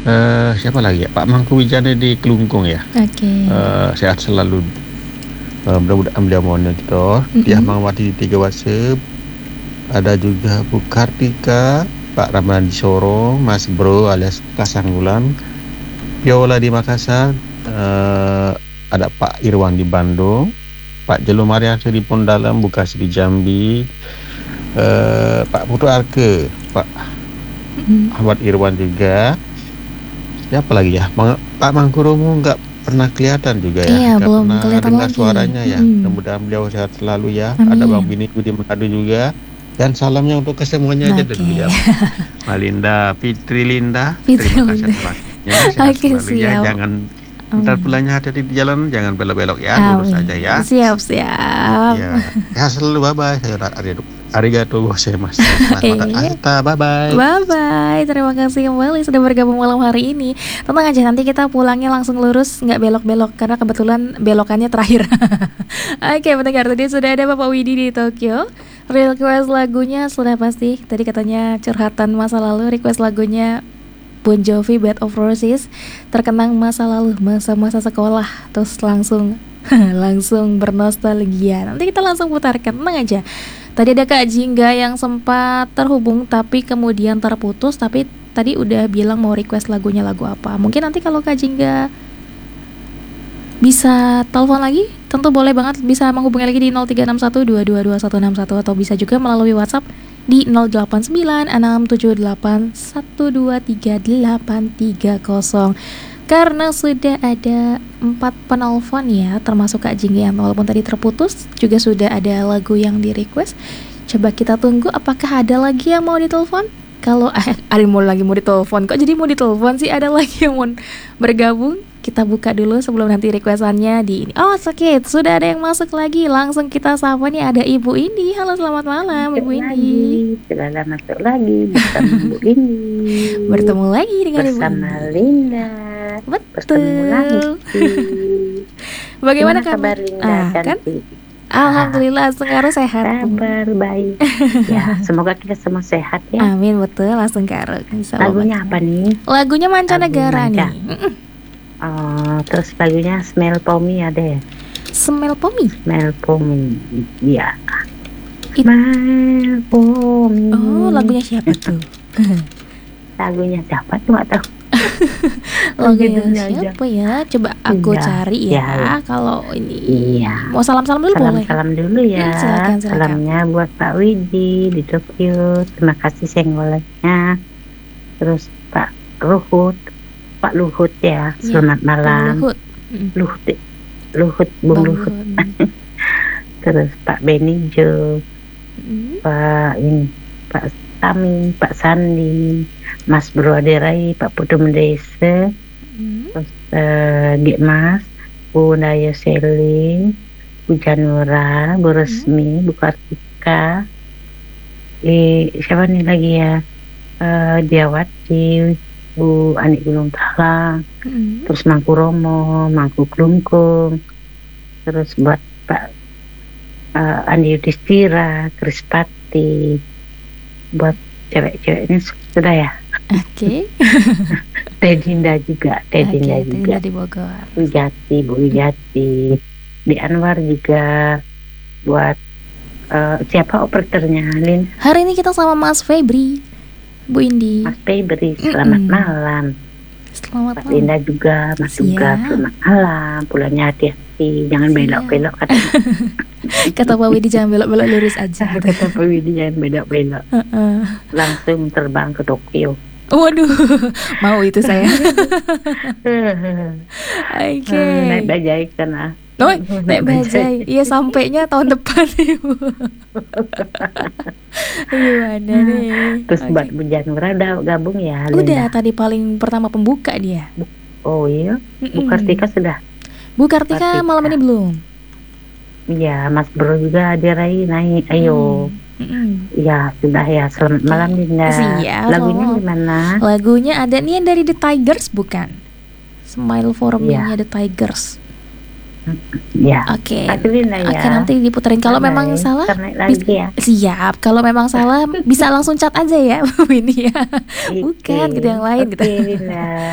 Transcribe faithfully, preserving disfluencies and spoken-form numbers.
Eh, siapa lagi ya? Pak Mangku Wijana di Kelungkung ya. Oke. Eh, sehat selalu. Eh, mudah-mudahan beliau monitor. Tiah Mm-mm. Mangwati di Tiga Wasep. Ada juga Bu Kartika, Pak Ramadan di Sorong, Mas Bro alias Kasanggulan, Viola di Makassar, eh, ada Pak Irwan di Bandung, Pak Jelo Marianto di Pondalam, Bukasi di Jambi, eh, Pak Putu Arke, Pak Mm-mm. Ahmad Irwan juga. Siapa lagi ya? Mang- Pak Mangkuromo nggak pernah kelihatan juga ya, Iya, nggak belum pernah kelihatan dengar lagi. suaranya ya. Mm-mm. Mudah-mudahan beliau sehat selalu ya. Ada Bang Amin. Biniku di Manado juga. Dan salamnya untuk kesemuanya aja Oke. dulu ya. Malinda, Fitri Linda, Fitri terima kasih Linda. atas waktunya. Sehat Oke, selalu ya. siap. Jangan ntar Amin. pulangnya hati-hati di jalan, jangan belok-belok ya, lurus Amin. aja ya. Siap, siap. Ya, sehat selalu. Bye bye. Saya arigato gozaimasu. Selamat makan. Eh, Asta. Bye bye. bye-bye. Terima kasih kembali sudah bergabung malam hari ini. Tenang aja, nanti kita pulangnya langsung lurus, nggak belok-belok karena kebetulan belokannya terakhir. Oke, pendengar, tadi sudah ada Bapak Widi di Tokyo. Request lagunya sudah pasti. Tadi katanya curhatan masa lalu. Request lagunya Bon Jovi, Bed of Roses. Terkenang masa lalu, masa-masa sekolah. Terus langsung langsung bernostalgia. Nanti kita langsung putarkan, tenang aja. Tadi ada Kak Jingga yang sempat terhubung tapi kemudian terputus. Tapi tadi udah bilang mau request lagunya lagu apa. Mungkin nanti kalau Kak Jingga bisa telepon lagi, tentu boleh banget, bisa menghubungi lagi di nol tiga enam satu dua dua dua satu enam satu, atau bisa juga melalui WhatsApp di nol delapan sembilan enam tujuh delapan satu dua tiga delapan tiga nol. Karena sudah ada empat penelpon ya, termasuk Kak Jingga yang walaupun tadi terputus, juga sudah ada lagu yang di request. Coba kita tunggu apakah ada lagi yang mau ditelepon. Kalau eh, ada yang mau lagi mau ditelepon, kok jadi mau ditelepon sih, ada lagi yang mau bergabung. Kita buka dulu sebelum nanti requestannya di ini. Oh, oke, sudah ada yang masuk lagi. Langsung kita sapa nih, ada Ibu Indi. Halo, selamat malam Masuk Ibu Indi. lagi, sudah masuk lagi bersama Bu Indi. Bertemu lagi dengan Ibu bersama Indi. Linda. Bertemu lagi. Betul. Bagaimana Gimana kabar kabar? Linda? Ah, kan? Cantik. Alhamdulillah, sekarang sehat. Kabar baik. Ya, semoga kita semua sehat ya. Amin, betul. Langsung karo. Bisa Lagunya obatnya. apa nih? Lagunya mancanegara Lagu manca. nih. Mm-mm. Oh, terus lagunya Smell Pomi ada ya? Smell Pomi. Smell Pomi. Iya. It- Smell Pomi. Oh, lagunya siapa tuh? Lagunya siapa tuh nggak tahu. Lagunya Judulnya aja. siapa ya? Coba aku Iya, cari ya. iya. Kalau ini Iya. mau salam-salam dulu boleh. Salam-salam dulu ya. Hmm, silakan, silakan. Salamnya buat Pak Widi di Tokyo. Terima kasih senggolannya. Terus Pak Luhut, Pak Luhut ya. Selamat Bang malam. Luhut. Mm-mm. Luhut, Luhut, Bung Bang Luhut. Luhut. Terus Pak Benijo, Mm. Pak ini, Pak Tami, Pak Sandi, Mas Bro Aderai, Pak Putu Mendese, Mm. terus eh, Gek Mas, Bu Naya Seling, Bu Janura, Bu Resmi, Bu Kartika, eh, siapa nih lagi ya, eh, Diawati, Bu Anik Gunung Talang, Mm. terus Mangku Romo, Mangku Klungkung, terus buat Pak eh, Andi Yudhistira, Krispati, buat cewek-ceweknya sudah ya, Oke. Teh Dinda juga, Teh Oke, Dinda itu juga. di Bogor. Wijati, Bu Wijati, di Anwar juga, buat eh, siapa operatornya, Lin? Hari ini kita sama Mas Febri, Bu Indi. Mas Febri, selamat Mm-mm. malam. Selamat Pak malam. Linda juga, Mas Siap. juga, selamat malam. Pulangnya hati-hati, jangan Siap. belok-belok katanya. Kata Pak Widi jangan belok-belok, lurus aja. Kata Pak Widi jangan belok-belok, Heeh. langsung terbang ke Tokyo. Waduh, mau itu saya. Oke. Naik bajai sana. Oh, naik bajai. Iya, sampainya tahun depan, Ibu. Gimana nih? Terus Oke. buat Bu Janura udah gabung ya, Linda? Udah tadi paling pertama pembuka dia. Oh iya, Bu Mm-mm. Kartika sudah. Bu Kartika Kartika. malam ini belum. Iya, Mas Bro juga Dirai naik. Ayo. Mm-mm. Ya sudah ya. Selamat Oke. malam Linda. Siap. Lagunya gimana? Lagunya ada nih yang dari The Tigers bukan? Smile for Me-nya Iya. The Tigers. Ya. Oke. Tapi Linda ya. Oke, nanti diputerin. Kalau Bye-bye. memang salah, Ntar naik lagi bis- ya. siap. Kalau memang salah bisa langsung chat aja ya, Bu ini ya. Bukan Oke. gitu yang lain gitu. Oke, Linda.